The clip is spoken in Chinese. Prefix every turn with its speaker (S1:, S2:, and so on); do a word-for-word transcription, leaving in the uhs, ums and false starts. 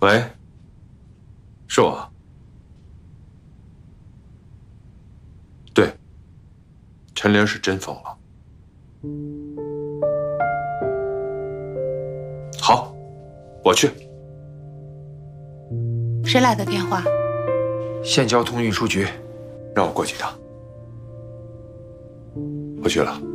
S1: 喂，是我。对，陈玲是真疯了。好，我去。
S2: 谁来的电话？
S3: 县交通运输局，
S1: 让我过去一趟。我去了。